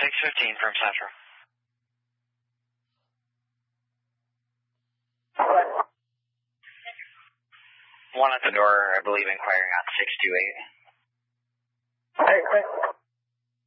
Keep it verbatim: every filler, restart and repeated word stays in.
six fifteen from Central. One at the door, I believe, inquiring on six two eight. Hey, hey.